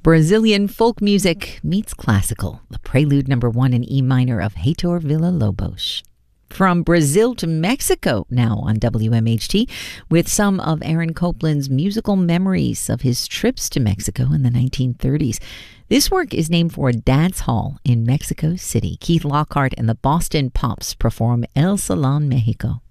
Brazilian folk music meets classical, the prelude number 1 in E minor of Heitor Villa-Lobos. From Brazil to Mexico now on WMHT with some of Aaron Copland's musical memories of his trips to Mexico in the 1930s. This work is named for a dance hall in Mexico City. Keith Lockhart and the Boston Pops perform El Salón Mexico.